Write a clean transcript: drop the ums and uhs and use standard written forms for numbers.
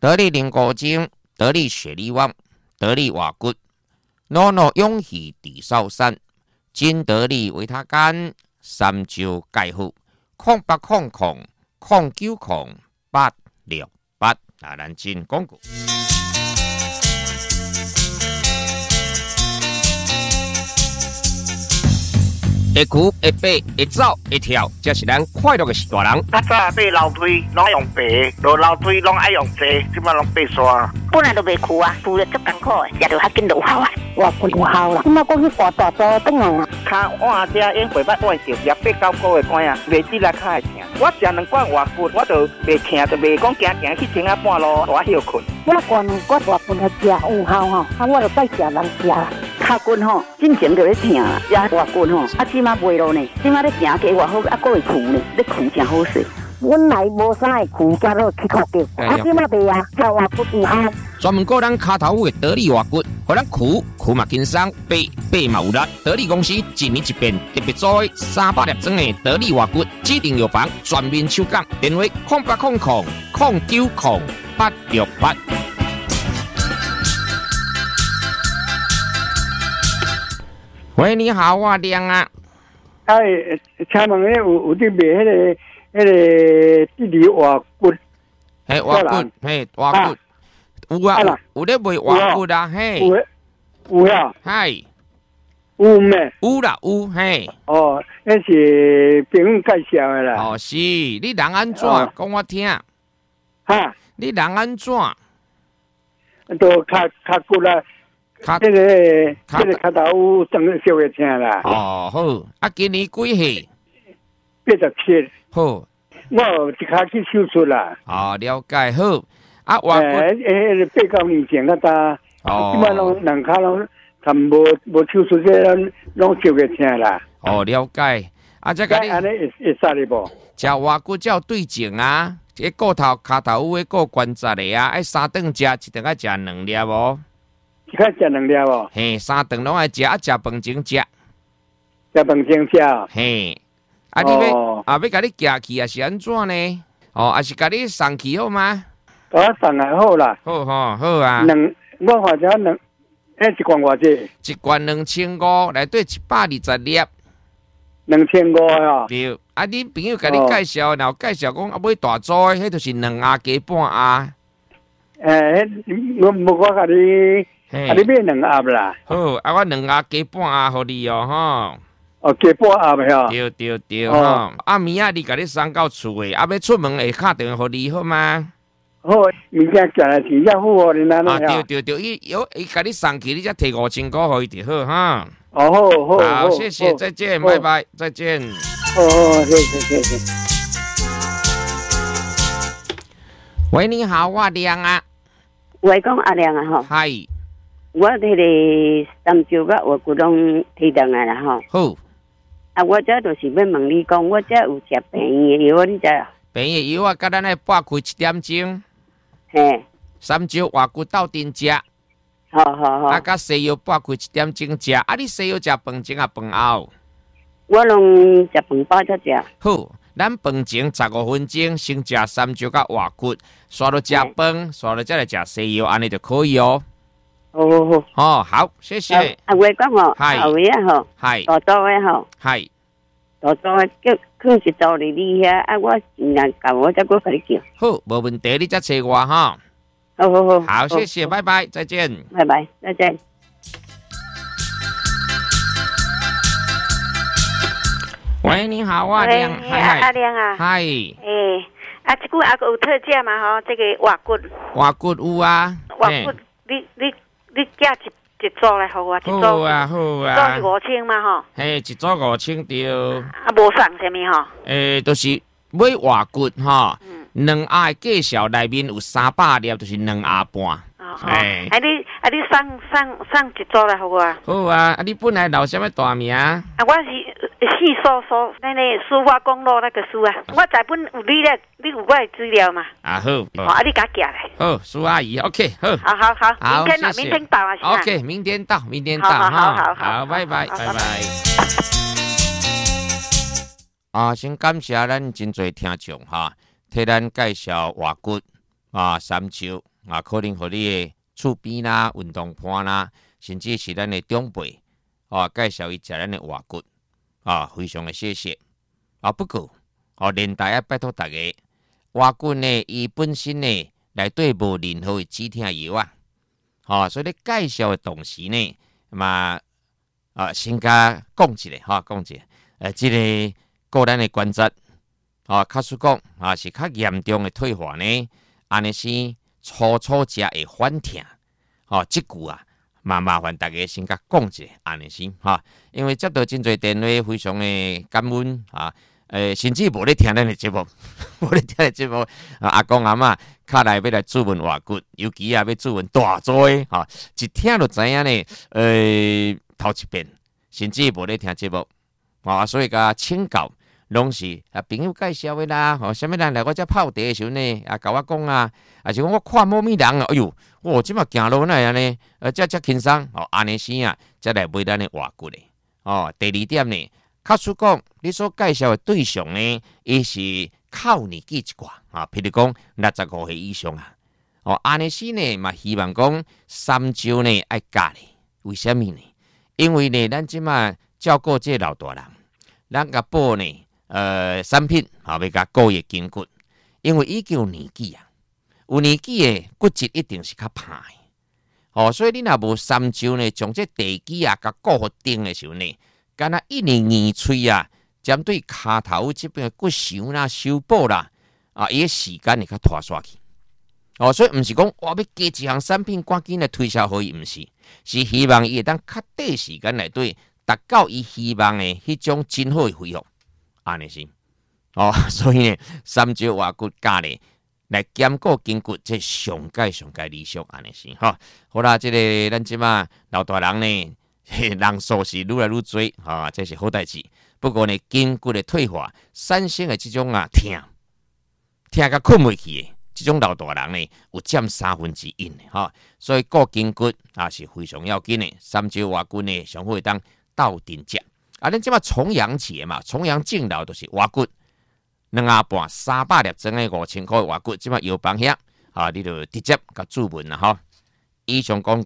得力灵骨精、得力雪力旺、得力瓦骨、诺诺勇气地少山、金得力维他干、三椒钙护、0800090868啊，咱进广告。会哭、会爬、会走、会跳，这是咱快乐的大人。 较早爬楼梯拢用爬，落楼梯拢爱用坐，即摆拢爬山。 本来都袂哭啊，哭了足艰苦的，也着较紧落效啊。我不有效啦，即摆过去大大做转来啊。 骹换只用背捌换着，也爬9个月关啊，袂止来骹会疼。我食2罐外骨，我就袂疼，就袂讲行去前半路我休困。 我罐2罐外骨来食有效吼，啊我就再食人食啦。 脚骨吼，进前就咧疼啦，也外骨吼，啊即马袂咯呢，即马咧行加外好，啊搁会哭呢，咧哭真好势。 本来无啥会哭，加落去哭着，啊即马袂啊，靠外骨有效。 专门顾咱骹头的得力外骨，互咱哭嘛轻松，爬嘛有力。得力公司一年一变，特别做的300粒装的得力外骨，指定药房全面抽奖，电话0800090868。喂，你好，我亮啊。 哎，请问有伫卖迄个地理外骨？ 嘿，外骨，嘿，外骨，有啊，有咧卖外骨啊，嘿， 有呀， 嗨， 有咩？ 有啦，有嘿。 哦，那是朋友介绍的啦。 哦，是，你人安怎？讲我听。 哈？ 你人安怎？ 都脚骨啦。这个脚头整个小月疼啦。 哦，好，啊，今年几岁 ？87。 好， 我一脚去手术啦。 哦，了解好。啊，外骨 8-9年前个呾， 哦， 即摆拢人脚拢差无手术，这拢小月疼啦。 哦，了解。啊，这个你安尼会使哩无？ 食外骨才有对症啊，这骨头骹头有个关节的啊，爱3顿食，一顿爱食2粒无？ 一开食2粒无？ 嘿，3顿拢爱食，啊，食饭前食。 食饭前食。 嘿，啊，你要甲你寄去啊是安怎呢？哦，啊是甲你送去好吗？ 我送来好啦。 好吼，好啊。 我或者一罐偌济？ 一罐2500，内底120粒。 2500啊。 对，啊，你朋友甲你介绍，然后介绍讲啊买大组的，迄就是2盒加半盒。 我甲你。啊！你买2盒啦？ 好，啊，我2盒加半盒，互你哦，吼。 哦，加半盒呀？ 对，吼。啊，明仔日甲你送到厝诶，啊，要出门会敲电话互你好吗？ 好，明仔寄来钱才付你哪能呀？ 对，伊甲你送去，你才摕5000块互伊就好哈。 哦， 好，谢谢，再见，拜拜，再见。 哦，谢谢。 喂，你好，我亮啊。 喂，讲阿亮啊，吼。 嗨。 我迄个三椒甲外骨拢提上来啦吼。 好。 啊，我这就是要问你讲，我这有食便宜的药，你知啊？ 便宜药啊，甲咱来拨开1点钟。 嘿。 三椒外骨斗阵食。 好。 啊，甲西药拨开1点钟食。啊，你西药食饭前啊饭后？ 我拢食饭饱才食。 好，咱饭前15分钟先食三椒甲外骨，刷到食饭，刷到再来食西药，安尼就可以哦。 好， 好，谢谢。 啊，我讲吼，后尾啊吼，大组的吼，大组的叫放一组哩你遐，啊，我尽量搞我再过甲你叫。 好，无问题，你再找我哈。 好。 好，谢谢，拜拜，再见。 拜拜，再见。 喂，你好，阿亮。 阿亮啊。 嗨。 这久还有特价嘛？吼，这个外骨。 外骨有啊。 外骨，你寄一组来互我，一组。 好啊。 组是5000嘛吼。 嘿，一组5000对。 啊，无送啥物吼？ 就是买外骨吼，2盒的介绍内面有300粒，就是2盒半。 你送一组来互我。 好啊，你本来留什么大名？ 我是4那个书画公路那个书啊，我在本有你有我的资料嘛？ 啊好。 你甲寄来。 好，苏阿姨 ，OK， 好。 好，明天到啊，是吧 ？OK， 明天到好，拜拜。先感谢咱真侪听众哈，替咱介绍外骨三椒啊，可能互你的厝边啦、运动盘啦，甚至是咱的长辈啊，介绍伊食咱的活骨啊，非常的谢谢啊。不过哦，连带啊，拜托大家，活骨呢，伊本身呢内底无任何的止痛药啊，哦，所以你介绍的同时呢，嘛先甲讲一下哈，讲一下，即个个人的观察。假使讲是较严重的退化呢，安尼是初食会反痛，即句麻烦大家先甲讲一下，安尼是因为接到真侪电话，非常的感恩甚至无咧听咱的节目，无咧听的节目，阿公阿嬷较来要来注文活骨，尤其要注文大组的一听就知影呢，头一遍，甚至无咧听节目，所以甲请教。拢是朋友介绍的啦，啥物人来我遮泡茶的时候呢，甲我讲是讲我看某物人哎呦，我即马行路那样呢，遮轻松，安尼时则来买咱的活骨的。第二点呢，假使讲你所介绍的对象呢，伊是靠年纪一寡譬如讲65岁以上安尼时呢嘛，希望讲3周呢爱加咧，为虾米呢？因为呢，咱即马照顾这老大人，咱甲补呢。产品要甲顾伊筋骨，因为已经有年纪有年纪的骨质一定是较歹的，所以你若无3周呢，将这地基甲顾好定的时候呢，敢若一年2喙针对骹头这边的骨髓啦、修补啦，伊个时间会较拖刷去，所以毋是讲我要加一项产品赶紧来推销互伊，毋是，是希望伊会当较短时间内底达到伊希望的迄种真好的恢复。安尼是，所以呢，3周活骨加咧来兼顾筋骨，这上界理想安尼是好啦，这个咱即马老大人呢，人数是愈来愈多这是好代志。不过呢，筋骨的退化，产生的这种痛甲困袂去的，这种老大人呢，有占1/3的所以顾筋骨是非常要紧的。3周活骨呢，上好会当斗阵食。咱即马重阳节嘛，重阳敬老就是活骨，2下半300粒装的5000块活骨，即马药房遐你就直接甲注文啦以上讲。